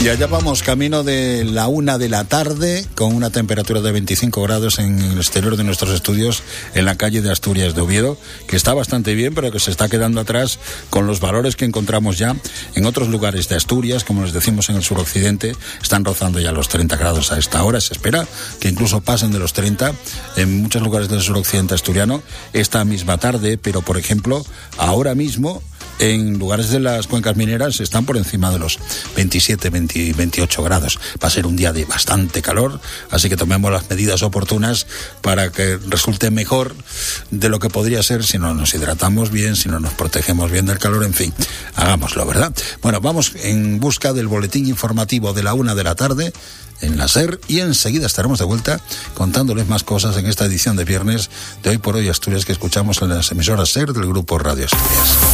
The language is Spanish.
Y allá vamos, camino de la 1 de la tarde, con una temperatura de 25 grados en el exterior de nuestros estudios, en la calle de Asturias de Oviedo, que está bastante bien, pero que se está quedando atrás con los valores que encontramos ya en otros lugares de Asturias, como les decimos en el suroccidente, están rozando ya los 30 grados a esta hora. Se espera que incluso pasen de los 30 en muchos lugares del suroccidente asturiano esta misma tarde, pero por ejemplo, ahora mismo, en lugares de las cuencas mineras están por encima de los 27, 28 grados. Va a ser un día de bastante calor, así que tomemos las medidas oportunas para que resulte mejor de lo que podría ser si no nos hidratamos bien, si no nos protegemos bien del calor, en fin, hagámoslo, ¿verdad? Bueno, vamos en busca del boletín informativo de la 1 de la tarde en la SER y enseguida estaremos de vuelta contándoles más cosas en esta edición de viernes de Hoy por Hoy Asturias que escuchamos en las emisoras SER del Grupo Radio Asturias.